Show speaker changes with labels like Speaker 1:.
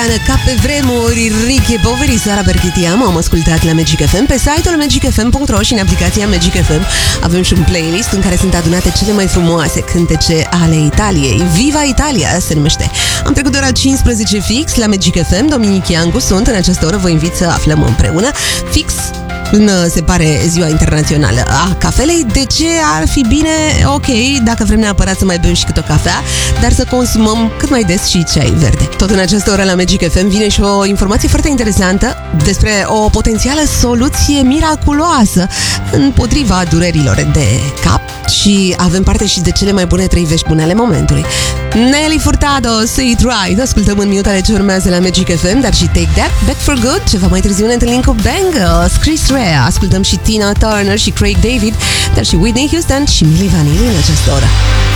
Speaker 1: italiană ca pe vremuri, Ricky Poveri, Sara Berchitiam. Am ascultat la Magic FM pe site-ul magicfm.ro și în aplicația Magic FM. Avem și un playlist în care sunt adunate cele mai frumoase cântece ale Italiei. Viva Italia se numește. Am trecut de ora 15 fix la Magic FM. Dominic Iancu sunt. În această oră vă invit să aflăm împreună fix când se pare ziua internațională a cafelei, de ce ar fi bine, ok, dacă vrem neapărat să mai bem și câte o cafea, dar să consumăm cât mai des și ceai verde. Tot în această oră la Magic FM vine și o informație foarte interesantă despre o potențială soluție miraculoasă împotriva durerilor de cap și avem parte și de cele mai bune 3 vești bune ale momentului. Nelly Furtado, Say It Right, ascultăm în minutele ce urmează la Magic FM, dar și Take That, Back for Good, ceva mai târziu ne întâlnim cu Bangles, Chris Rea, ascultăm și Tina Turner și Craig David, dar și Whitney Houston și Milli Vanilli în această oră.